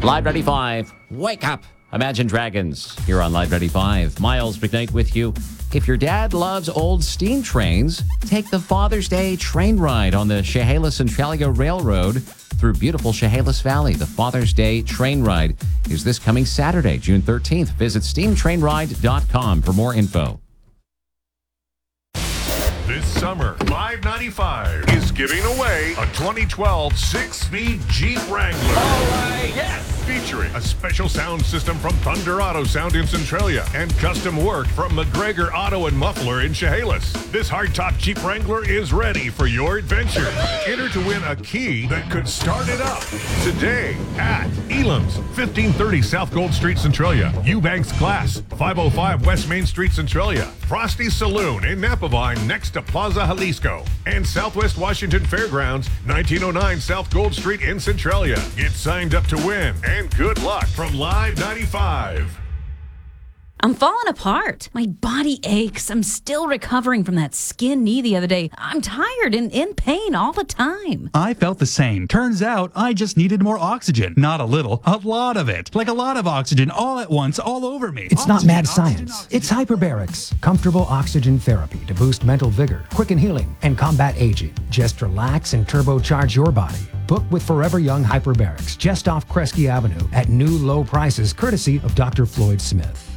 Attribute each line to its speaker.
Speaker 1: Live 95, wake up. Imagine Dragons here on Live 95. Miles McKnight with you. If your dad loves old steam trains, take the Father's Day train ride on the Chehalis-Centralia Railroad through beautiful Chehalis Valley. The Father's Day train ride is this coming Saturday, June 13th. Visit steamtrainride.com for more info.
Speaker 2: This summer, Live 95 is giving away a 2012 six-speed Jeep Wrangler.
Speaker 1: All right, yes!
Speaker 2: Featuring a special sound system from Thunder Auto Sound in Centralia and custom work from McGregor Auto and Muffler in Chehalis. This hardtop Jeep Wrangler is ready for your adventure. Enter to win a key that could start it up today at Elam's, 1530 South Gold Street, Centralia. Eubanks Glass, 505 West Main Street, Centralia. Frosty's Saloon in Napavine next to Plaza Jalisco. And Southwest Washington Fairgrounds, 1909 South Gold Street in Centralia. Get signed up to win and good luck from Live 95.
Speaker 3: I'm falling apart. My body aches. I'm still recovering from that skin knee the other day. I'm tired and in pain all the time.
Speaker 4: I felt the same. Turns out I just needed more oxygen. Not a little, a lot of it. Like a lot of oxygen all at once, all over me.
Speaker 5: It's not mad science. It's hyperbarics. Comfortable oxygen therapy to boost mental vigor, quicken healing, and combat aging. Just relax and turbocharge your body. Book with Forever Young Hyperbarics just off Kresge Avenue at new low prices courtesy of Dr. Floyd Smith.